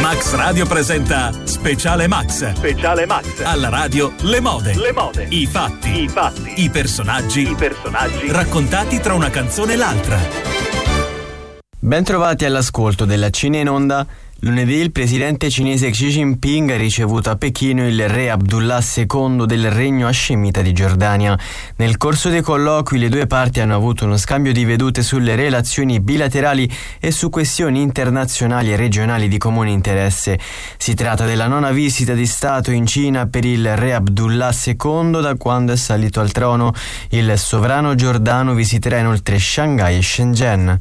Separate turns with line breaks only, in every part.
Max Radio presenta Speciale Max.
Speciale Max.
Alla radio le mode.
Le mode.
I fatti.
I fatti.
I personaggi. Raccontati tra una canzone e l'altra.
Bentrovati all'ascolto della Cine in Onda. Lunedì il presidente cinese Xi Jinping ha ricevuto a Pechino il re Abdullah II del Regno Hascemita di Giordania. Nel corso dei colloqui le due parti hanno avuto uno scambio di vedute sulle relazioni bilaterali e su questioni internazionali e regionali di comune interesse. Si tratta della nona visita di Stato in Cina per il re Abdullah II da quando è salito al trono. Il sovrano giordano visiterà inoltre Shanghai e Shenzhen.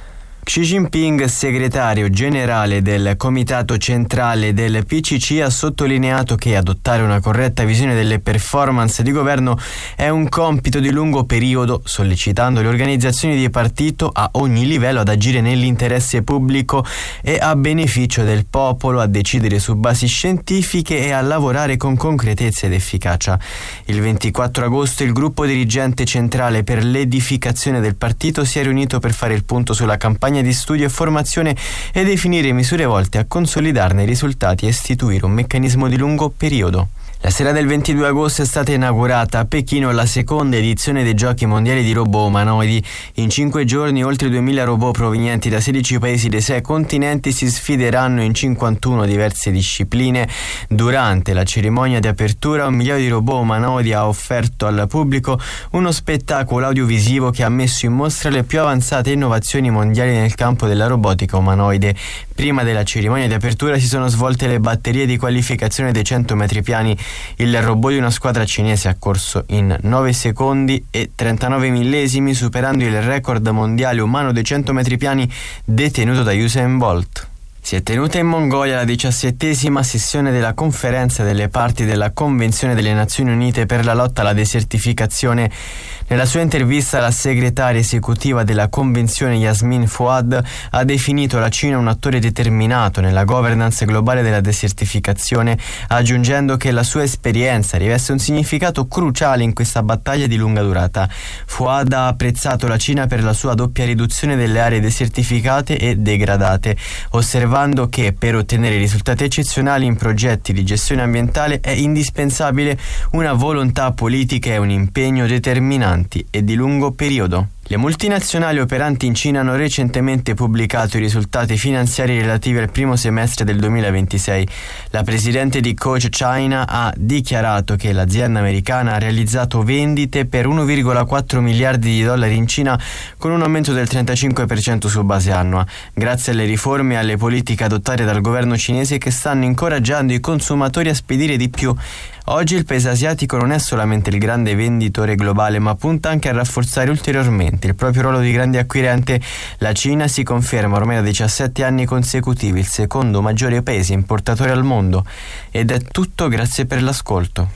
Xi Jinping, segretario generale del Comitato Centrale del PCC, ha sottolineato che adottare una corretta visione delle performance di governo è un compito di lungo periodo, sollecitando le organizzazioni di partito a ogni livello ad agire nell'interesse pubblico e a beneficio del popolo, a decidere su basi scientifiche e a lavorare con concretezza ed efficacia. Il 24 agosto il gruppo dirigente centrale per l'edificazione del partito si è riunito per fare il punto sulla campagna di studio e formazione e definire misure volte a consolidarne i risultati e istituire un meccanismo di lungo periodo. La sera del 22 agosto è stata inaugurata a Pechino la seconda edizione dei Giochi Mondiali di Robot Umanoidi. In 5 giorni oltre 2000 robot provenienti da 16 paesi dei 6 continenti si sfideranno in 51 diverse discipline. Durante la cerimonia di apertura 1 milione di robot umanoidi ha offerto al pubblico uno spettacolo audiovisivo che ha messo in mostra le più avanzate innovazioni mondiali nel campo della robotica umanoide. Prima della cerimonia di apertura si sono svolte le batterie di qualificazione dei 100 metri piani. Il robot di una squadra cinese ha corso in 9 secondi e 39 millesimi, superando il record mondiale umano dei 100 metri piani detenuto da Usain Bolt. Si è tenuta in Mongolia la 17ª sessione della conferenza delle parti della Convenzione delle Nazioni Unite per la lotta alla desertificazione. Nella sua intervista la segretaria esecutiva della Convenzione Yasmin Fouad ha definito la Cina un attore determinato nella governance globale della desertificazione, aggiungendo che la sua esperienza riveste un significato cruciale in questa battaglia di lunga durata. Fouad ha apprezzato la Cina per la sua doppia riduzione delle aree desertificate e degradate, osservando che per ottenere risultati eccezionali in progetti di gestione ambientale è indispensabile una volontà politica e un impegno determinanti e di lungo periodo. Le multinazionali operanti in Cina hanno recentemente pubblicato i risultati finanziari relativi al primo semestre del 2026. La presidente di Coach China ha dichiarato che l'azienda americana ha realizzato vendite per 1,4 miliardi di dollari in Cina, con un aumento del 35% su base annua, grazie alle riforme e alle politiche adottate dal governo cinese che stanno incoraggiando i consumatori a spedire di più. Oggi il paese asiatico non è solamente il grande venditore globale, ma punta anche a rafforzare ulteriormente il proprio ruolo di grande acquirente. La Cina si conferma ormai da 17 anni consecutivi il secondo maggiore paese importatore al mondo. Ed è tutto, grazie per l'ascolto.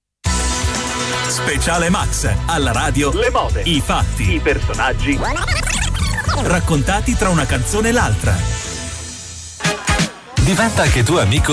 Speciale Max. Alla radio
Le mode.
I fatti.
I personaggi.
Raccontati tra una canzone e l'altra.
Diventa anche tu amico